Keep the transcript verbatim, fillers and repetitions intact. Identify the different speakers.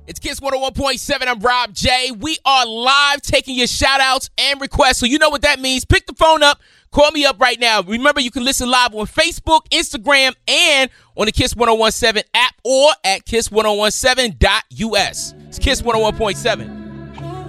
Speaker 1: It's Kiss one oh one point seven. I'm Rob J. We are live taking your shout outs and requests. So you know what that means. Pick the phone up. Call me up right now. Remember, you can listen live on Facebook, Instagram, and on the Kiss one oh one point seven app or at kiss ten seventeen dot U S. It's Kiss one oh one point seven.